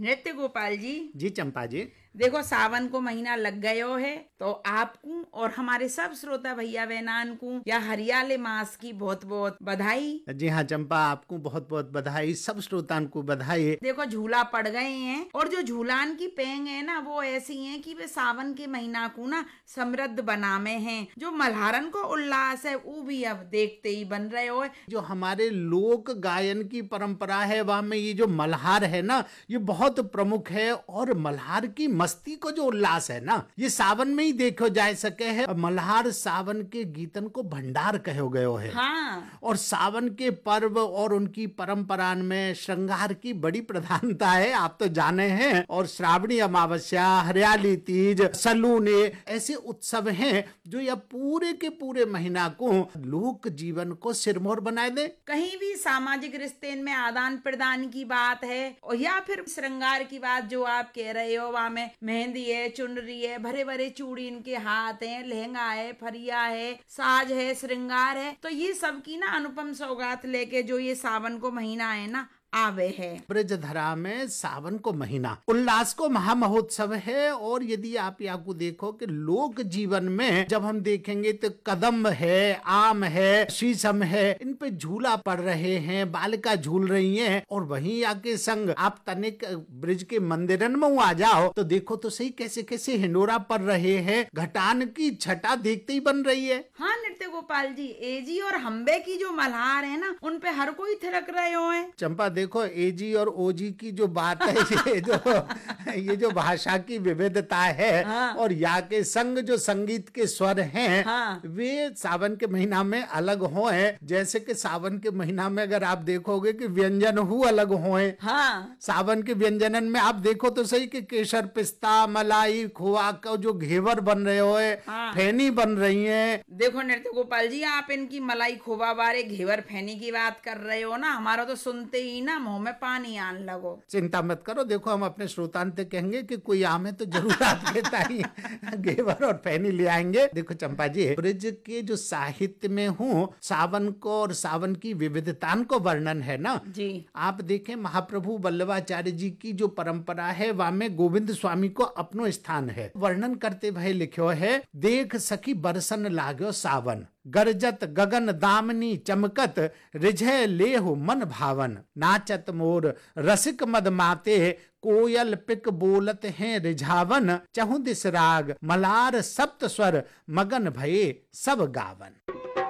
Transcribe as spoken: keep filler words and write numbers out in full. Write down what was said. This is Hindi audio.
नृत्य गोपाल जी। जी चंपा जी। देखो सावन को महीना लग गयो है, तो आपको और हमारे सब श्रोता भैया बहनान को या हरियाले मास की बहुत बहुत बधाई। जी हाँ चंपा, आपको बहुत बहुत बधाई, सब श्रोतान को बधाई। देखो झूला पड़ गए हैं, और जो झूलान की पेंग है ना वो ऐसी है कि वे सावन के महीना को ना समृद्ध बनामे हैं। जो मल्हारन को उल्लास है वो भी अब देखते ही बन रहे हो। जो हमारे लोक गायन की परंपरा है वहाँ में ये जो मल्हार है ना, ये बहुत प्रमुख है। और मल्हार की मस्ती को जो उल्लास है ना, ये सावन में ही देखो जा सके है। मल्हार सावन के गीतन को भंडार कहो गयो है। हाँ। और सावन के पर्व और उनकी परंपरा में श्रृंगार की बड़ी प्रधानता है, आप तो जाने हैं। और श्रावणी अमावस्या, हरियाली तीज, सलूने ऐसे उत्सव हैं जो यह पूरे के पूरे महीना को लोक जीवन को सिरमौर बनाए दे। कहीं भी सामाजिक रिश्ते में आदान प्रदान की बात है, और या फिर श्रृंगार की बात जो आप कह रहे हो, वहाँ में मेहंदी है, चुनरी है, भरे भरे चूड़ी इनके हाथ है, लहंगा है, फरिया है, साज है, श्रृंगार है, तो ये सब की ना अनुपम सौगात लेके जो ये सावन को महीना है ना आवे है। ब्रजधरा में सावन को महीना उल्लास को महामहोत्सव है। और यदि आप यहाँ को देखो कि लोक जीवन में जब हम देखेंगे तो कदम है, आम है, शीशम है, इन पे झूला पड़ रहे हैं, बालिका झूल रही हैं। और वहीं आके संग आप तनिक ब्रिज के मंदिरन में आ जाओ तो देखो तो सही कैसे कैसे हिंडोरा पड़ रहे हैं, घटान की छटा देखते ही बन रही है। हाँ नृत्य गोपाल जी, एजी और हम्बे की जो मल्हार है ना उन पे हर कोई थिरक रहे हो है। चंपा देखो एजी और ओजी की जो बात है, ये जो ये जो भाषा की विविधता है। हाँ। और यहाँ के संग जो संगीत के स्वर हैं। हाँ। वे सावन के महीना में अलग हो हैं। जैसे कि सावन के महीना में अगर आप देखोगे कि व्यंजन हु अलग हो हैं। हाँ। सावन के व्यंजनन में आप देखो तो सही कि केसर, पिस्ता, मलाई, खोआ का जो घेवर बन रहे हो, हाँ। फैनी बन रही है। देखो नृत्य गोपाल जी, आप इनकी मलाई, खोवा बारे, घेवर, फैनी की बात कर रहे हो ना, हमारा तो सुनते ही ना मुंह में पानी आन लगो। चिंता मत करो, देखो हम अपने श्रोतान से कहेंगे कि कोई आम है तो जरूर आपके ताई घेवर और फैनी ले आएंगे। देखो चंपा जी, ब्रज के जो साहित्य में हूँ सावन को और सावन की विविधता को वर्णन है ना जी। आप देखें महाप्रभु वल्लभाचार्य जी की जो परंपरा है वहाँ में गोविंद स्वामी को अपनो स्थान है। वर्णन करते भय लिखो है, देख सखी बरसन लाग्यो सावन, गरजत गगन दामनी चमकत, रिझय लेहु मन भावन, नाचत मोर रसिक मद माते, कोयल पिक बोलत हैं रिझावन, चहुं दिस राग मलार सप्त स्वर, मगन भये सब गावन।